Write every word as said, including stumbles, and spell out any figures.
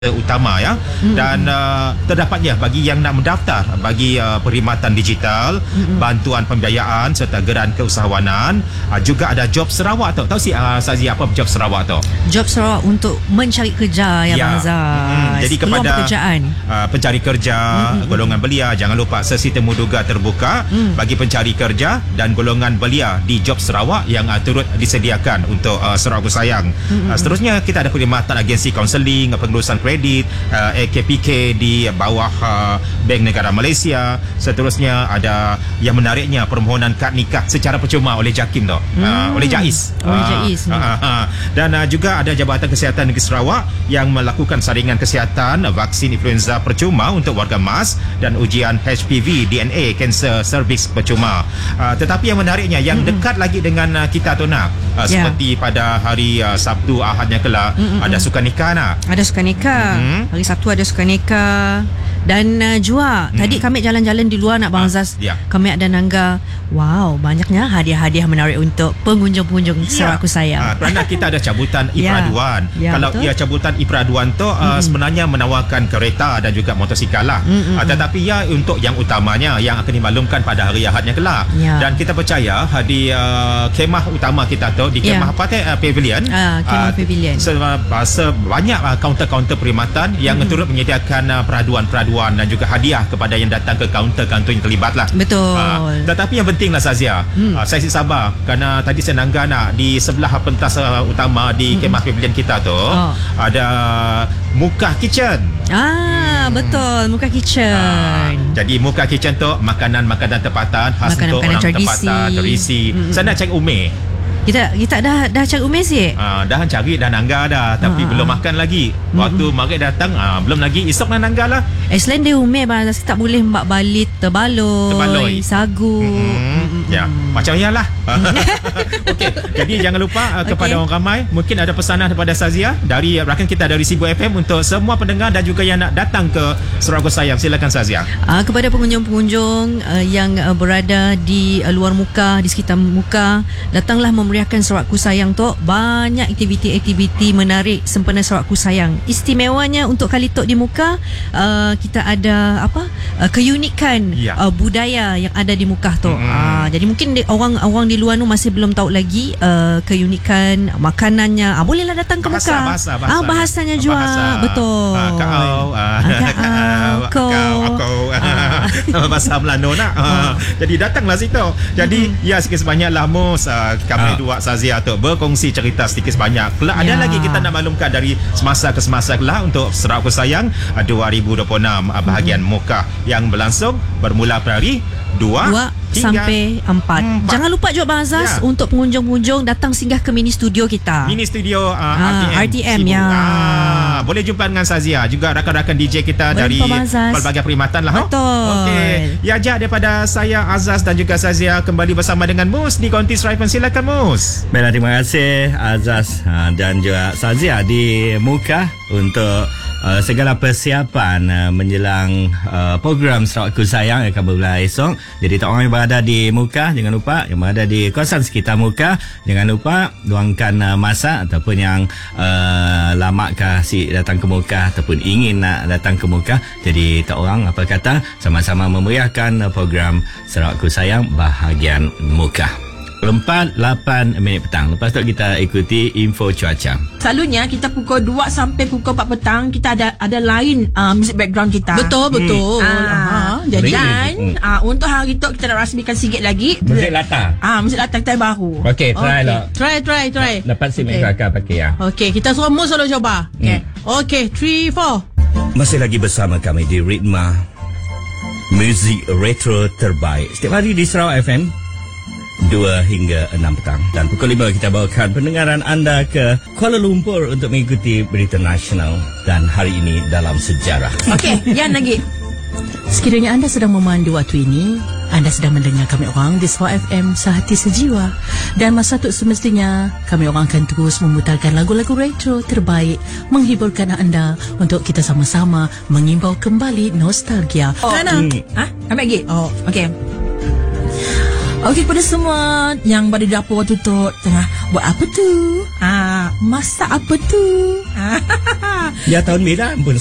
utama ya, mm-hmm. dan uh, terdapatnya bagi yang nak mendaftar bagi uh, perkhidmatan digital, mm-hmm. bantuan pembiayaan serta geran keusahawanan. Uh, juga ada Job Sarawak tu. Tahu si uh, Sazi apa Job Sarawak tu? Job Sarawak untuk mencari kerja ya, ya. Bang Azaz. Mm-hmm. Jadi kepada uh, pencari kerja, mm-hmm. golongan belia, jangan lupa sesi temu duga terbuka mm. bagi pencari kerja dan golongan belia di Job Sarawak yang uh, turut disediakan untuk uh, Sarawak Ku Sayang. Mm-hmm. Uh, seterusnya kita ada perkhidmatan agensi kaunseling, pengurusan kredit, uh, A K P K di bawah uh, Bank Negara Malaysia. Seterusnya ada yang menariknya permohonan kad nikah secara percuma oleh JAKIM tu, hmm. uh, oleh JAIS. Oleh JAIS. Uh, uh, uh, dan uh, juga ada Jabatan Kesihatan Negeri Sarawak yang melakukan saringan kesihatan vaksin influenza percuma untuk warga MAS dan ujian H P V D N A kanser cervix percuma. Uh, tetapi yang menariknya yang hmm. dekat lagi dengan uh, kita tu nak uh, yeah. seperti pada hari uh, Sabtu Ahadnya kelak hmm. ada sukan nikah nak. Ada sukan nikah. Hmm. Hari Sabtu ada sukan nikah. Dan uh, Jua, hmm. tadi kami jalan-jalan di luar nak Bang Azaz. Ah, ya. Kami ada nangga. Wow, banyaknya hadiah-hadiah menarik untuk pengunjung-pengunjung Sarawak Ku Sayang. Ah, kerana kita ada cabutan I-Peraduan. Ya. Ya, Kalau betul. ia cabutan I-Peraduan tu uh, hmm. sebenarnya menawarkan kereta dan juga motosikal lah. Hmm, uh, tetapi ya untuk yang utamanya yang akan dimaklumkan pada hari Ahadnya kelak. Ya. Dan kita percaya di uh, kemah utama kita tu di kemah ya. apa teh uh, pavilion. Ah, kemah uh, pavilion. Sebanyak uh, kaunter-kaunter perkhidmatan yang hmm. turut menyediakan uh, peraduan-peraduan dan juga hadiah kepada yang datang ke kaunter-kaunter yang terlibat lah. Betul. Uh, tetapi yang pentinglah Sazia, hmm. uh, saya si sabar kerana tadi saya nangga nak di sebelah pentas uh, utama di hmm. kemah pavilion kita tu oh. ada Muka Kitchen. Ah, hmm. betul, Muka Kitchen. Uh, jadi Muka Kitchen tu makanan-makanan tempatan khas makanan, untuk makanan orang tradisi. tempatan, tradisi. Hmm. Saya nak cari umeh. Kita kita dah dah cari umeh sih. Ah, dah cari dah nangga dah, tapi ah. belum makan lagi. Waktu mm-hmm. maghrib datang, ah, belum lagi, esok nak nangga lah. Eh, selain dia umeh Bang Azaz, tak boleh mbak balit terbaloi, terbaloi. sagu. Mm-hmm. Ya, macam iyalah. Okey, jadi jangan lupa uh, kepada okay. orang ramai, mungkin ada pesanan kepada Sazia dari rakan kita dari Sibu F M untuk semua pendengar dan juga yang nak datang ke Sarawak Ku Sayang. Silakan Sazia. Uh, kepada pengunjung-pengunjung uh, yang uh, berada di uh, luar Muka, di sekitar Muka, datanglah memeriahkan Sarawak Ku Sayang tu. Banyak aktiviti-aktiviti menarik sempena Sarawak Ku Sayang. Istimewanya untuk kali tok di Muka, uh, kita ada apa? Uh, keunikan ya. uh, budaya yang ada di Muka tu. Mm-hmm. Uh, jadi mungkin di, orang-orang di luar tu masih belum tahu lagi uh, keunikan makanannya. Ah, bolehlah datang ke bahasa, Muka. Bahasa, bahasa, ah, bahasanya juga bahasa. Betul. Ah, kau, ah, ah, kau, kau, kau. Bahasa Melano nak. Ah. Jadi datanglah situ. Jadi mm-hmm. ya sikit sebanyaklah mus uh, kami ah. dua Sazia tu berkongsi cerita sedikit sebanyak. Kelak ya. ada lagi kita nak maklumkan dari semasa ke semasa kelak untuk Sarawak Ku Sayang uh, dua ribu dua puluh enam uh, bahagian mm-hmm. Muka yang berlangsung bermula pada hari dua sampai empat. Jangan lupa juga Bang Azaz ya. untuk pengunjung-pengunjung datang singgah ke mini studio kita. Mini studio uh, ah, R T M, R T M ya. Ah, boleh jumpa dengan Sazia juga rakan-rakan D J kita boleh dari pelbagai perkhidmatan lah. Betul. Okey. Ya, ajak daripada saya Azaz dan juga Sazia kembali bersama dengan Mus di Konti Stripen. Silakan Mus. Baiklah, terima kasih Azaz dan juga Sazia di Muka untuk Uh, segala persiapan uh, menjelang uh, program Sarawak Ku Sayang yang akan bermula esok. Jadi tak orang yang berada di Muka, jangan lupa, yang berada di kawasan sekitar Muka, jangan lupa luangkan uh, masa, ataupun yang uh, lama kasih datang ke Muka ataupun ingin nak datang ke Muka. Jadi tak orang apa kata sama-sama memeriahkan uh, program Sarawak Ku Sayang bahagian Muka. Empat lapan minit petang. Lepas tu kita ikuti info cuaca. Selalunya kita pukul dua sampai pukul empat petang kita ada ada lain uh, music background kita. Betul betul. Hmm. Ah, jadi dan hmm. uh, untuk hari tu kita nak rasmikan sikit lagi musik latar. Ah, musik latar kita baru. Okey, try okay. lah. Try try try. Dapat si okay. Mereka pakai ya. Okey, kita suruh Mus selalu coba. Okey. Hmm. Okey, three four. Masih lagi bersama kami di Ritma Muzik Retro Terbaik. Setiap hari di Sarawak F M dua hingga enam petang. Dan pukul lima kita bawakan pendengaran anda ke Kuala Lumpur untuk mengikuti berita nasional dan hari ini dalam sejarah. Okey, Yan lagi. Sekiranya anda sedang memandu waktu ini, anda sedang mendengar kami orang di Sarawak F M sehati sejiwa. Dan masa itu semestinya kami orang akan terus memutarkan lagu-lagu retro terbaik, menghiburkan anda untuk kita sama-sama mengimbau kembali nostalgia. Oh, Mana? Hmm. Ha? Ambil lagi? Oh, okey. Okey, kepada semua yang berada di dapur tu tu tengah buat apa tu? Ah, masak apa tu? Ya tahun merah pun